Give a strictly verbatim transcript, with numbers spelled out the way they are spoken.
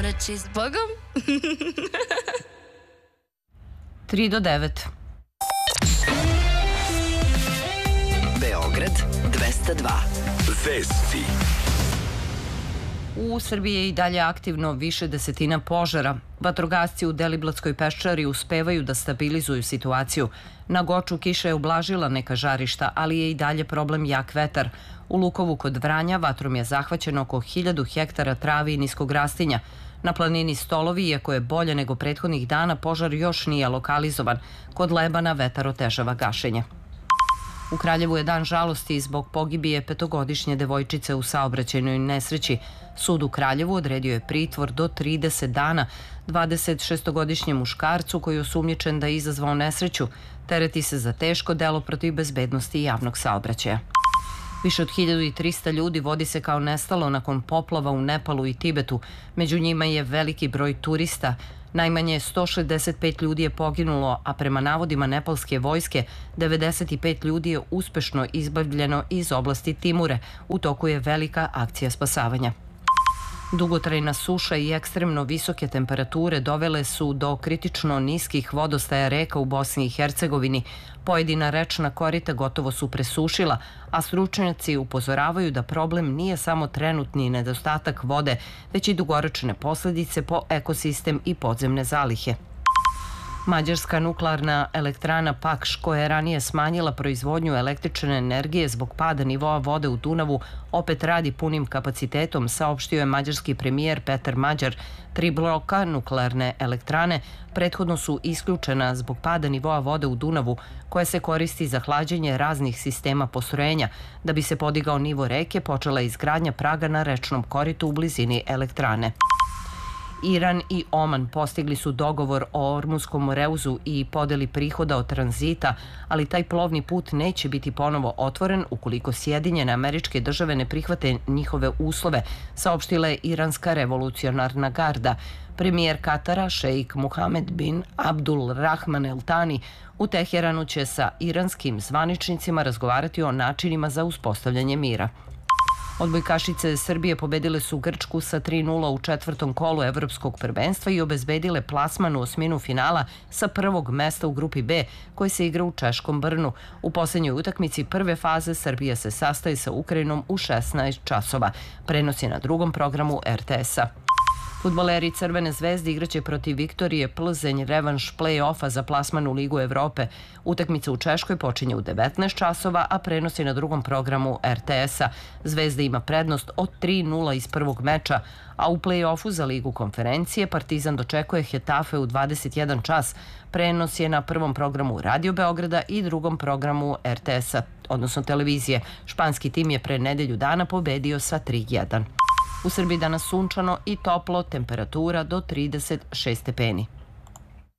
noći s Bogom. tri do devet. Beograd dvesta dva. Vesti. U Srbiji je i dalje aktivno više desetina požara. Vatrogasci u Deliblatskoj peščari uspevaju da stabilizuju situaciju. Na Goču kiša je ublažila neka žarišta, ali je i dalje problem jak vetar. U Lukovu kod Vranja vatrom je zahvaćeno oko hiljadu hektara travi i niskog rastinja. Na planini Stolovi, iako je bolje nego prethodnih dana, požar još nije lokalizovan. Kod Lebana vetar otežava gašenje. U Kraljevu je dan žalosti zbog pogibije petogodišnje devojčice u saobraćajnoj nesreći. Sud u Kraljevu odredio je pritvor do trideset dana dvadesetšestogodišnjem muškarcu koji je osumnjičen da je izazvao nesreću. Tereti se za teško delo protiv bezbednosti javnog saobraćaja. Više od hiljadu trista ljudi vodi se kao nestalo nakon poplava u Nepalu i Tibetu. Među njima je veliki broj turista. Najmanje sto šezdeset pet ljudi je poginulo, a prema navodima nepalske vojske, devedeset pet ljudi je uspešno izbavljeno iz oblasti Timure. U toku je velika akcija spasavanja. Dugotrajna suša i ekstremno visoke temperature dovele su do kritično niskih vodostaja reka u Bosni i Hercegovini. Pojedina rečna korita gotovo su presušila, a stručnjaci upozoravaju da problem nije samo trenutni nedostatak vode, već i dugoročne posledice po ekosistem i podzemne zalihe. Mađarska nuklearna elektrana Pakš, koja je ranije smanjila proizvodnju električne energije zbog pada nivoa vode u Dunavu, opet radi punim kapacitetom, saopštio je mađarski premijer Petar Mađar. Tri bloka nuklearne elektrane prethodno su isključena zbog pada nivoa vode u Dunavu, koja se koristi za hlađenje raznih sistema postrojenja. Da bi se podigao nivo reke, počela je izgradnja praga na rečnom koritu u blizini elektrane. Iran i Oman postigli su dogovor o Ormunskom reuzu i podeli prihoda od tranzita, ali taj plovni put neće biti ponovo otvoren ukoliko Sjedinjene Američke Države ne prihvate njihove uslove, saopštila je iranska revolucionarna garda. Premijer Katara, šejik Muhamed bin Abdul Rahman El Thani, u Teheranu će sa iranskim zvaničnicima razgovarati o načinima za uspostavljanje mira. Odbojkašice Srbije pobedile su Grčku sa tri nula u četvrtom kolu evropskog prvenstva i obezbedile plasman u osminu finala sa prvog mesta u grupi B, koji se igra u češkom Brnu. U poslednjoj utakmici prve faze Srbija se sastaje sa Ukrajinom u šesnaest časova. Prenos je na drugom programu er te es-a. Fudbaleri Crvene zvezde igraće protiv Viktorije Plzeň revanš play-offa za plasman u Ligu Evrope. Utakmica u Češkoj počinje u devetnaest časova, a prenos je na drugom programu er te es-a. Zvezda ima prednost od tri nula iz prvog meča, a u play-offu za Ligu konferencije Partizan dočekuje Hetafe u dvadeset jedan čas. Prenos je na prvom programu Radio Beograda i drugom programu er te es-a, odnosno televizije. Španski tim je pre nedelju dana pobedio sa tri jedan. U Srbiji danas sunčano i toplo, temperatura do trideset šest stepeni.